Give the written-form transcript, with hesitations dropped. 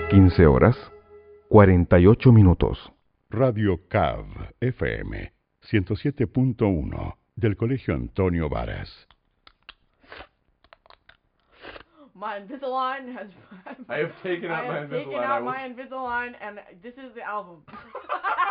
15 horas, 48 minutos. Radio CAV FM 107.1 del Colegio Antonio Varas. My Invisalign has. I have taken out my Invisalign. My Invisalign, and this is the album.